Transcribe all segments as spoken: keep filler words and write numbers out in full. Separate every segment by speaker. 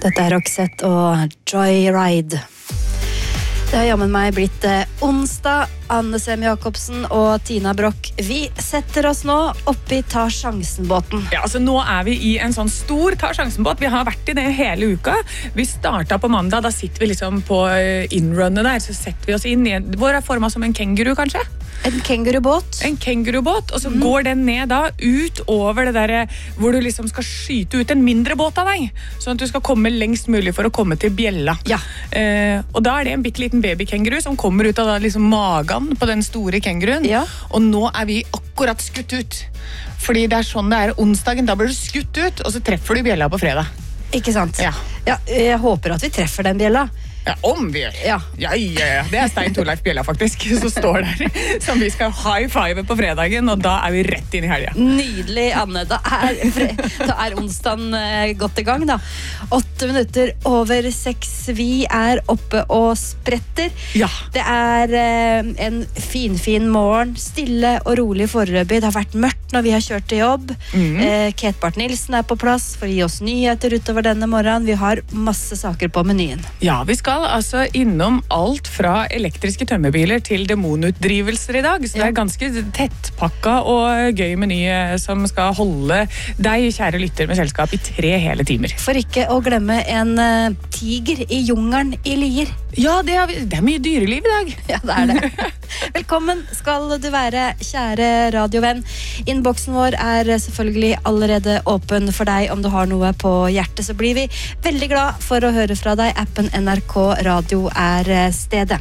Speaker 1: Dette er Roxette og Joyride. Det har jammen meg blitt eh, onsdag. Anne Sem Jacobsen og Tina Brock. Vi setter oss nå oppi Ta Sjansen-båten.
Speaker 2: Ja, altså nå er vi i en sånn stor Ta Sjansen-båt. Vi har vært i det hele uka. Vi startet på mandag, da sitter vi liksom på innrunnet der, så setter vi oss inn i en, vår er formet som en kenguru kanskje?
Speaker 1: En kengurubåt.
Speaker 2: En kengurubåt, og så mm. går den ned da ut over det der hvor du liksom skal skyte ut en mindre båt av deg, sånn at du skal komme lengst mulig for å komme til bjella.
Speaker 1: Ja.
Speaker 2: Eh, og da er det en bitteliten babykenguru som kommer ut av da, liksom magen på den store kenguruen,
Speaker 1: ja.
Speaker 2: Og nå er vi akkurat skutt ut. Fordi det er sånn det er onsdagen, da blir du skutt ut, og så treffer du bjella på fredag.
Speaker 1: Ikke sant?
Speaker 2: Ja.
Speaker 1: Ja, jeg håper at vi treffer den bjella.
Speaker 2: Ja, om vi gjør.
Speaker 1: Ja.
Speaker 2: Ja, ja, ja. Det er Stein Torleif Bjella faktisk, som står der, som vi skal high five på fredagen, og da er vi rett inn i helgen.
Speaker 1: Nydelig, Anne. Da er, da er onsdagen godt i gang, da. Åtte minutter over seks. Vi er oppe og spretter.
Speaker 2: Ja.
Speaker 1: Det er eh, en fin, fin morgen. Stille og rolig foreløpig. Det har vært mørkt når vi har kjørt til jobb. Mm. Eh, Kate Barth Nilsen er på plass for å gi oss nyheter utover denne morgenen. Vi har masse saker på menyen.
Speaker 2: Ja, vi skal altså innom alt fra elektriske tømmerbiler til demonutdrivelser i dag, så det er ganske tettpakka og gøy meny som skal holde deg, kjære lytter, med selskap i tre hele timer.
Speaker 1: For ikke å glemme en uh, tiger i jungelen i Lier.
Speaker 2: Ja, det er, det er mye dyreliv i dag.
Speaker 1: Ja, det er det. Velkommen skal du være, kjære radiovenn. Innboksen vår er selvfølgelig allerede åpen for deg. Om du har noe på hjertet, så blir vi veldig glad for å høre fra deg. Appen N R K Radio er stedet.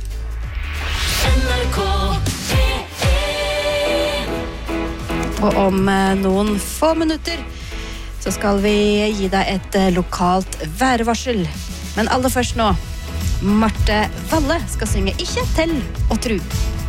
Speaker 3: N R K P en.
Speaker 1: Og om noen få minutter så skal vi gi deg et lokalt værvarsel. Men aller først nå, Marte Valle skal synge Ikke tell og tru.